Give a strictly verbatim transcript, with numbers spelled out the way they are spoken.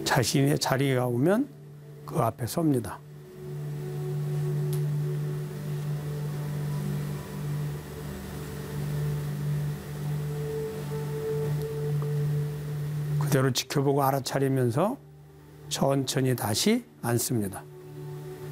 자신의 자리가 오면 그 앞에 섭니다. 그대로 지켜보고 알아차리면서 천천히 다시 앉습니다.